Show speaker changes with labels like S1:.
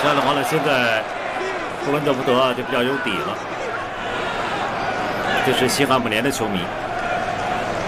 S1: 这样的话呢，现在布伦特福德啊就比较有底了。这是西汉姆联的球迷。